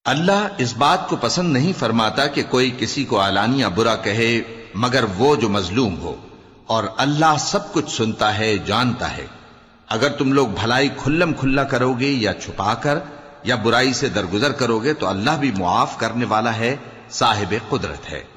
अल्लाह इस बात को पसंद नहीं फरमाता कि कोई किसी को आलानिया बुरा कहे मगर वो जो मजलूम हो, और अल्लाह सब कुछ सुनता है, जानता है। अगर तुम लोग भलाई खुल्लम खुल्ला करोगे या छुपाकर या बुराई से दरगुजर करोगे तो अल्लाह भी मुआफ करने वाला है, साहिब कुदरत है।